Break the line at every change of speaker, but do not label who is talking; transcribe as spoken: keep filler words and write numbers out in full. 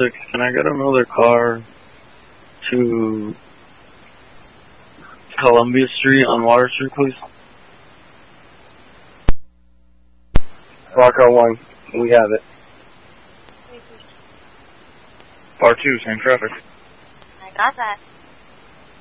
six, can I get another car to Columbia Street on Water Street, please?
Bar car one, we have it.
Bar two, same traffic.
I got that.